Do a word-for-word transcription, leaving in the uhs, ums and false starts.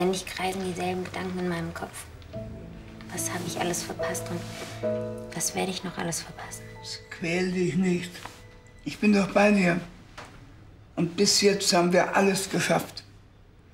Ständig kreisen dieselben Gedanken in meinem Kopf. Was habe ich alles verpasst und was werde ich noch alles verpassen? Quäl dich nicht. Ich bin doch bei dir. Und bis jetzt haben wir alles geschafft.